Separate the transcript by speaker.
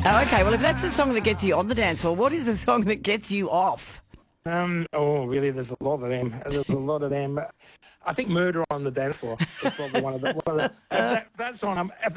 Speaker 1: Oh, okay, well, if that's the song that gets you on the dance floor, what is the song that gets you off?
Speaker 2: Really, there's a lot of them. There's a lot of them. I think Murder on the Dance Floor is probably one of the that song.